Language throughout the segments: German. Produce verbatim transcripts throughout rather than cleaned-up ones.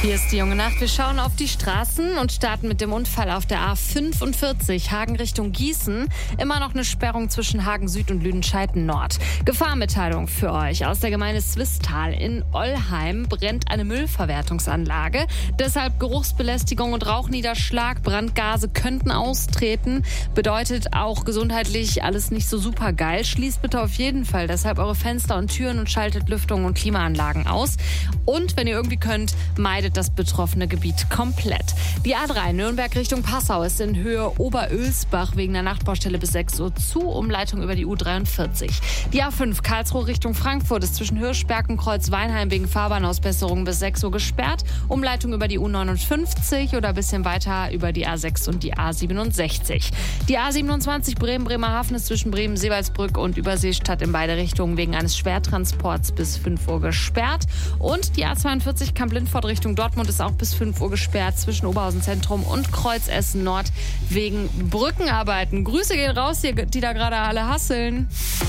Hier ist die junge Nacht. Wir schauen auf die Straßen und starten mit dem Unfall auf der A fünfundvierzig, Hagen Richtung Gießen. Immer noch eine Sperrung zwischen Hagen Süd und Lüdenscheid Nord. Gefahrmitteilung für euch aus der Gemeinde Swisttal. In Ollheim brennt eine Müllverwertungsanlage. Deshalb Geruchsbelästigung und Rauchniederschlag. Brandgase könnten austreten. Bedeutet auch gesundheitlich alles nicht so super geil. Schließt bitte auf jeden Fall deshalb eure Fenster und Türen und schaltet Lüftung und Klimaanlagen aus. Und wenn ihr irgendwie könnt, meidet das betroffene Gebiet komplett. Die A drei Nürnberg Richtung Passau ist in Höhe Oberölsbach wegen der Nachtbaustelle bis sechs Uhr zu. Umleitung über die U dreiundvierzig. Die A fünf Karlsruhe Richtung Frankfurt ist zwischen Hirschberg und Kreuzweinheim wegen Fahrbahnausbesserung bis sechs Uhr gesperrt. Umleitung über die U neunundfünfzig oder ein bisschen weiter über die A sechs und die A siebenundsechzig. Die A siebenundzwanzig Bremen-Bremerhaven ist zwischen Bremen-Seewaldsbrück und Überseestadt in beide Richtungen wegen eines Schwertransports bis fünf Uhr gesperrt. Und die A zweiundvierzig Kamp-Lindfort Richtung Dortmund ist auch bis fünf Uhr gesperrt zwischen Oberhausen Zentrum und Kreuzessen Nord wegen Brückenarbeiten. Grüße gehen raus, hier, die da gerade alle hasseln.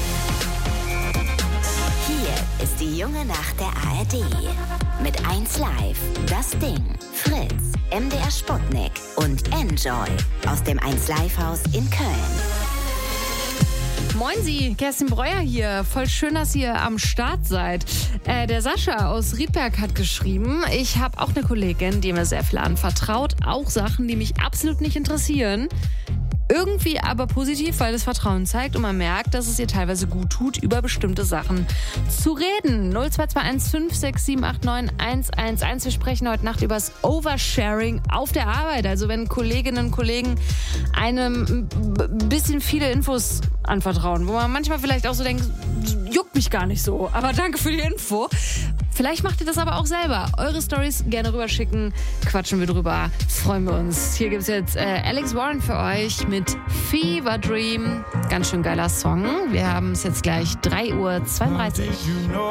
Hier ist die junge Nacht der A R D. Mit eins Live, Das Ding, Fritz, M D R Sputnik und Enjoy aus dem eins Live Haus in Köln. Moin Sie, Kerstin Breuer hier. Voll schön, dass ihr am Start seid. Äh, der Sascha aus Riedberg hat geschrieben, ich habe auch eine Kollegin, die mir sehr viel anvertraut. Auch Sachen, die mich absolut nicht interessieren. Irgendwie aber positiv, weil es Vertrauen zeigt und man merkt, dass es ihr teilweise gut tut, über bestimmte Sachen zu reden. null zwei zwei eins fünf sechs sieben acht neun eins eins eins. Wir sprechen heute Nacht über das Oversharing auf der Arbeit. Also wenn Kolleginnen und Kollegen einem ein bisschen viele Infos anvertrauen, wo man manchmal vielleicht auch so denkt, juckt mich gar nicht so, aber danke für die Info. Vielleicht macht ihr das aber auch selber. Eure Storys gerne rüberschicken, quatschen wir drüber, freuen wir uns. Hier gibt es jetzt äh, Alex Warren für euch mit Fever Dream. Ganz schön geiler Song. Wir haben es jetzt gleich drei Uhr zweiunddreißig.